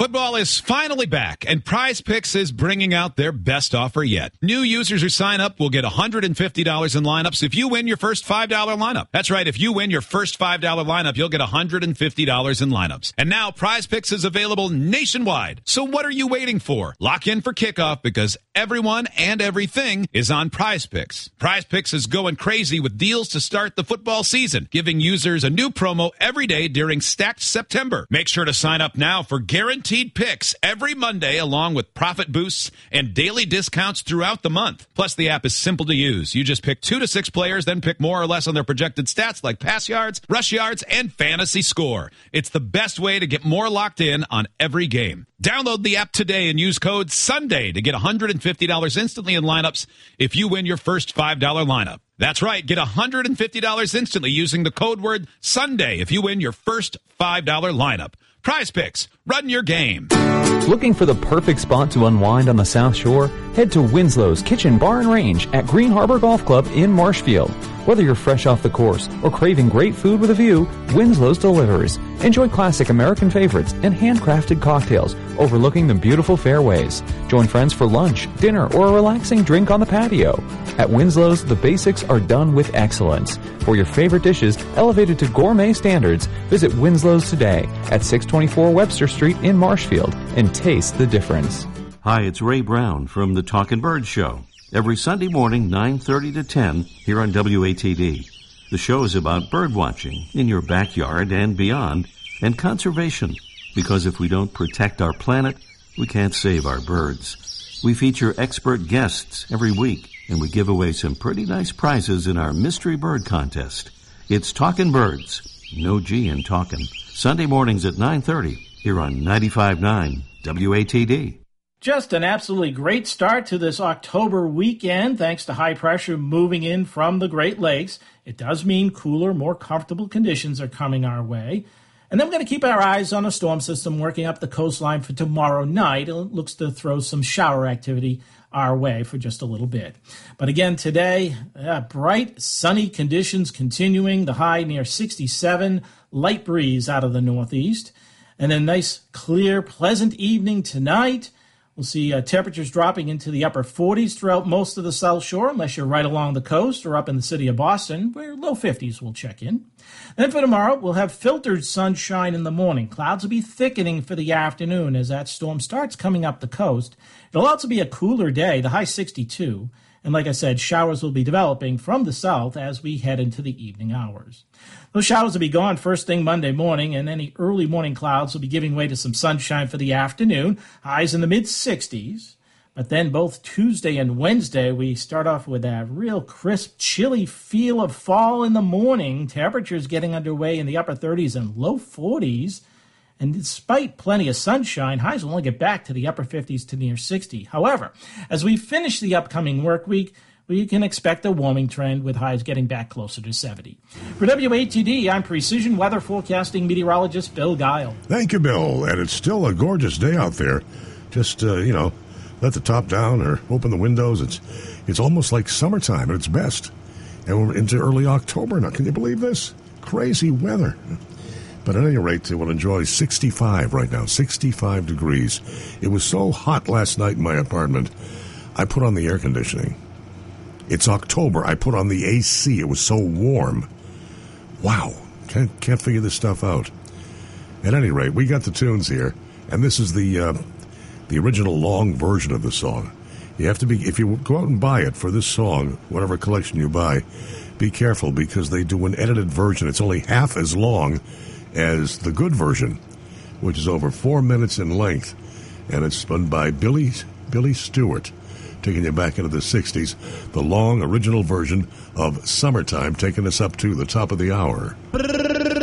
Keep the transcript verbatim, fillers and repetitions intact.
Football is finally back, and Prize Picks is bringing out their best offer yet. New users who sign up will get one hundred fifty dollars in lineups if you win your first five dollar lineup. That's right, if you win your first five dollar lineup, you'll get one hundred fifty dollars in lineups. And now Prize Picks is available nationwide. So what are you waiting for? Lock in for kickoff because everyone and everything is on Prize Picks. Prize Picks is going crazy with deals to start the football season, giving users a new promo every day during Stacked September. Make sure to sign up now for guaranteed picks every Monday, along with profit boosts and daily discounts throughout the month. Plus, the app is simple to use. You just pick two to six players, then pick more or less on their projected stats like pass yards, rush yards, and fantasy score. It's the best way to get more locked in on every game. Download the app today and use code SUNDAY to get one hundred fifty dollars instantly in lineups if you win your first five dollar lineup. That's right, get one hundred fifty dollars instantly using the code word SUNDAY if you win your first five dollar lineup. Prize Picks, run your game. Looking for the perfect spot to unwind on the South Shore? Head to Winslow's Kitchen Bar and Range at Green Harbor Golf Club in Marshfield. Whether you're fresh off the course or craving great food with a view, Winslow's delivers. Enjoy classic American favorites and handcrafted cocktails overlooking the beautiful fairways. Join friends for lunch, dinner, or a relaxing drink on the patio. At Winslow's, the basics are done with excellence. For your favorite dishes elevated to gourmet standards, visit Winslow's today at six twenty-four Webster Street in Marshfield and taste the difference. Hi, it's Ray Brown from the Talkin' Bird Show. Every Sunday morning, nine thirty to ten, here on W A T D. The show is about bird watching in your backyard and beyond, and conservation, because if we don't protect our planet, we can't save our birds. We feature expert guests every week, and we give away some pretty nice prizes in our Mystery Bird Contest. It's Talkin' Birds, no G in talkin', Sunday mornings at nine thirty, here on ninety-five point nine W A T D. Just an absolutely great start to this October weekend, thanks to high pressure moving in from the Great Lakes. It does mean cooler, more comfortable conditions are coming our way. And then we're going to keep our eyes on a storm system working up the coastline for tomorrow night. It looks to throw some shower activity our way for just a little bit. But again, today, uh, bright, sunny conditions continuing, the high near sixty-seven, light breeze out of the northeast. And then nice, clear, pleasant evening tonight. We'll see uh, temperatures dropping into the upper forties throughout most of the South Shore, unless you're right along the coast or up in the city of Boston, where low fifties will check in. Then for tomorrow, we'll have filtered sunshine in the morning. Clouds will be thickening for the afternoon as that storm starts coming up the coast. It'll also be a cooler day, the high sixty-two. And like I said, showers will be developing from the south as we head into the evening hours. Those showers will be gone first thing Monday morning, and any early morning clouds will be giving way to some sunshine for the afternoon, highs in the mid-sixties. But then both Tuesday and Wednesday, we start off with that real crisp, chilly feel of fall in the morning. Temperatures getting underway in the upper thirties and low forties. And despite plenty of sunshine, highs will only get back to the upper fifties to near sixty. However, as we finish the upcoming work week, we can expect a warming trend with highs getting back closer to seventy. For W A T D, I'm Precision Weather Forecasting Meteorologist Bill Guile. Thank you, Bill. And it's still a gorgeous day out there. Just, uh, you know, let the top down or open the windows. It's it's almost like summertime at its best. And we're into early October now. Can you believe this? Crazy weather. But at any rate, we'll enjoy sixty-five right now, sixty-five degrees. It was so hot last night in my apartment, I put on the air conditioning. It's October. I put on the A C. It was so warm. Wow. Can't, can't figure this stuff out. At any rate, we got the tunes here, and this is the uh, the original long version of the song. You have to be, if you go out and buy it for this song, whatever collection you buy, be careful because they do an edited version. It's only half as long as the good version, which is over four minutes in length, and it's done by Billy Billy Stewart, taking you back into the sixties, the long original version of Summertime, taking us up to the top of the hour.